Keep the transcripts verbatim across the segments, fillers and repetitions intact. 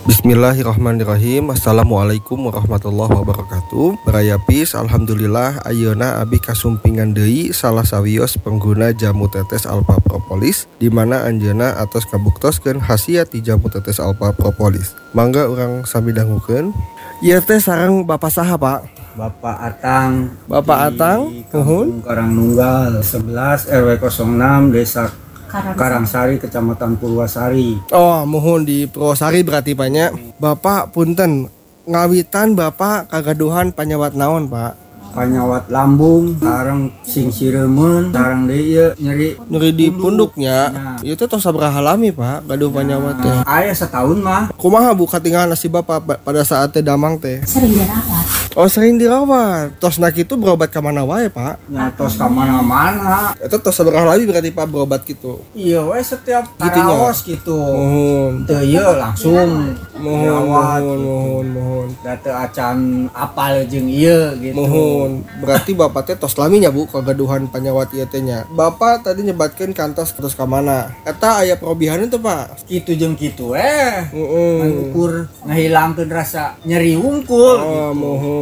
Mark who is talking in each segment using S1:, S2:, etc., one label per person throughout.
S1: Bismillahirrahmanirrahim. Assalamualaikum warahmatullahi wabarakatuh. Barayapis, alhamdulillah ayeuna abi kasumpingan deui salah sawios pengguna jamu tetes Alpha Propolis, di mana anjeunna atos kabuktoskeun khasiat ti jamu tetes Alpha Propolis. Mangga urang sami dangukeun. Ieu teh sareng Bapak saha, Pak?
S2: Bapak Atang.
S1: Bapak Atang,
S2: nuhun. Karangnunggal sebelas R W nol enam Desa Karangsari, Kecamatan Purwasari.
S1: Oh, mohon di Purwasari berarti banyak. Bapak punten, ngawitan Bapak kagaduhan panyawat naon, Pak?
S2: Panyawat lambung, sareng sing sireun, sareng deui ieu nyeri
S1: Nyeri di punduknya. Ieu teh tos sabaraha lami, Pak, gaduh panyawat teh?
S2: Aya setahun mah.
S1: Kumaha Bu katingal si Bapak pada saat teh damang teh?
S3: Sering dirawat.
S1: Oh, sering dirawat. Tos nak itu berobat ke mana wae, Pak?
S2: Nya tos ka mana-mana.
S1: Itu tos sabaraha lami berarti Pak berobat gitu?
S2: Iya we setiap
S1: Gitunya?
S2: karaos gitu.
S1: Mohon.
S2: Teu ieu langsung
S1: Mohon,
S2: dirawat
S1: mohon,
S2: gitu.
S1: mohon, mohon.
S2: Da teu acan apal jeung ieu gitu.
S1: Mohon. Berarti Bapak teh tos laminya Bu kagaduhan panyawat ieu teh nya. Bapak tadi nyebatkeun kantos terus ka mana? Eta aya perobihan itu, Pak?
S2: Kitu jeung kitu eh.
S1: Heeh.
S2: Ukur ngahilangkeun rasa nyeri wungkul
S1: Oh,
S2: gitu.
S1: mohon.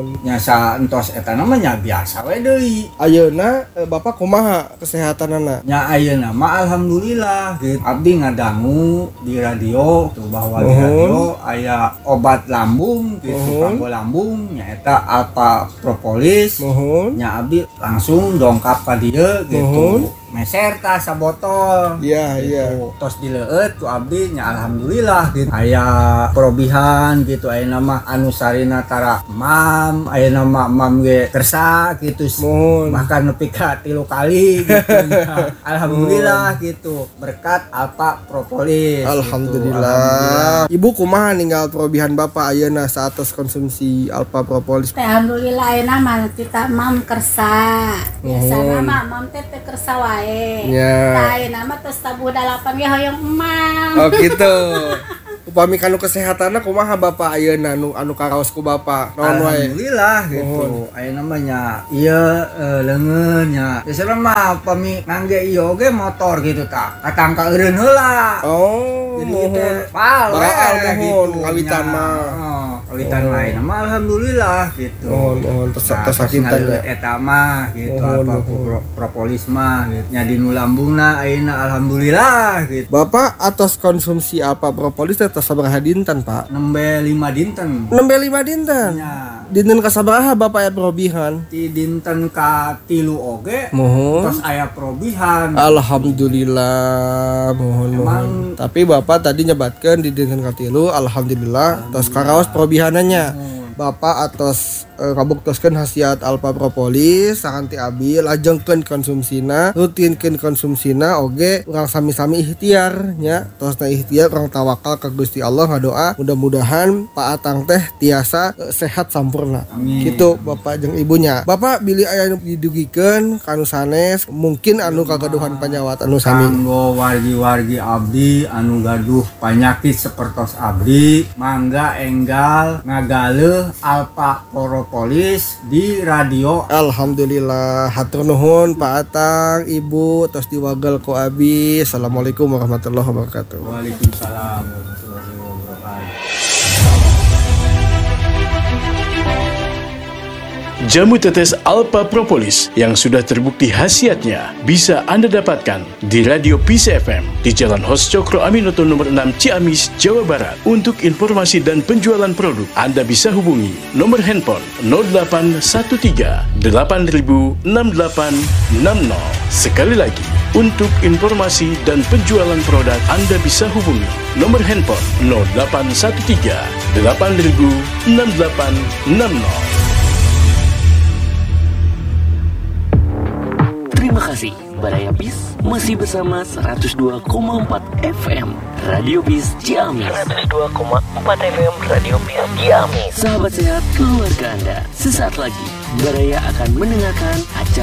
S2: Nyasa entos eta namanya biasa we deui.
S1: Ayeuna eh, Bapak kumaha kesehatanana?
S2: Nya ayeuna mah alhamdulillah gitu. Abdi ngadangu di radio tuh bahwa di
S1: Uhum.
S2: radio aya obat lambung gitu,
S1: Uhum.
S2: panggo lambung nya eta Alpha Propolis.
S1: Mohon.
S2: Nya abdi langsung dongkap ka dieu gitu.
S1: Uhum.
S2: Meser tah sabotol.
S1: Iya, iya.
S2: Tos dileueut ku abdi nya alhamdulillah gitu. Aya perobihan gitu, aya nama anu sarina tara mam, aya nama mam ge kersa gitu.
S1: Mohon.
S2: Bahkan nepi ka tilu kali gitu. Ya. Alhamdulillah gitu. Berkat Alpha Propolis. Gitu.
S1: Alhamdulillah. Ibu kumaha ninggal perobihan Bapak ayeuna saatos konsumsi Alpha Propolis?
S3: Teh alhamdulillah ayeuna mah kita mam kersa. Biasana mah mam teh teh kersa wae.
S1: Ya.
S3: Tah ayeuna mah tos tabuh dalapan ge hoyong emam.
S1: Oh gitu. Upami kanu kesehatanna kumaha Bapak ayeuna anu anu karaos ku Bapak? Naon wae?
S2: Alhamdulillah gitu. Aya namanya ieu e, leungeun nya. Biasana mah upami ngangge ieu ge motor gitu tah. Katangka eureun heula.
S1: Oh,
S2: Jadi
S1: mohon.
S2: teh pal we
S1: Baraal mohon
S2: gitu,
S1: ngawitan
S2: nya.
S1: mah.
S2: Heeh, ngawitan
S1: Oh.
S2: lain mah alhamdulillah gitu.
S1: Mohon, mohon tos
S2: Nah,
S1: tos
S2: terus
S1: sakinten
S2: ngaleueut
S1: ya.
S2: eta mah gitu
S1: Mohon,
S2: apa
S1: mohon.
S2: pro- propolis mah gitu. Nya di nu lambungna ayeuna alhamdulillah gitu.
S1: Bapak atas konsumsi apa propolis teh tos sabaraha dinten, Pak?
S2: Nembe lima dinten.
S1: Nembe lima dinten.
S2: Nya
S1: Dinten ka sabaraha Bapak aya perobihan?
S2: di dinten ka tilu oge
S1: Mohon.
S2: terus aya perobihan.
S1: Alhamdulillah, mohon mohon.
S2: Emang-
S1: Tapi Bapak tadi nyebatkan di dinten katilu, alhamdulillah, tos karaos perobihananya. Bapak atas e, kabuktoskeun khasiat Alpha Propolis sakanti abi lajengkeun konsumsina, rutinkeun konsumsina oge urang sami-sami ikhtiar nya. Tosna ikhtiar urang tawakal ka Gusti Allah ngadoa mudah-mudahan Pak Atang teh tiasa e, sehat sampurna.
S2: Amin.
S1: Gitu Bapak jeung ibunya. Bapak bilih aya nu didugikeun kanu sanes mungkin anu kagaduhan panyawat anu sami.
S2: Kanggo wargi-wargi abdi anu gaduh panyakit sapertos abdi mangga enggal ngagaleuh Alpha Propolis di radio.
S1: Alhamdulillah, hatur nuhun Pak Atang, Ibu, tos diwagel ku abi. Assalamualaikum warahmatullahi wabarakatuh.
S2: Waalaikumsalam warahmatullahi wabarakatuh.
S4: Jamu tetes Alpha Propolis yang sudah terbukti khasiatnya bisa Anda dapatkan di Radio Peace F M di Jalan Hos Cokro Aminoto nomor enam Ciamis, Jawa Barat. Untuk informasi dan penjualan produk, Anda bisa hubungi nomor handphone nol delapan satu tiga delapan nol enam delapan enam nol. Sekali lagi, untuk informasi dan penjualan produk, Anda bisa hubungi nomor handphone nol delapan satu tiga delapan nol enam delapan enam nol.
S5: Terima kasih, Barayapis masih bersama seratus dua koma empat F M Radio Peace Ciamis. seratus dua koma empat F M Radio Peace Ciamis. Sahabat sehat keluarga Anda, sesaat lagi Baraya akan mendengarkan acara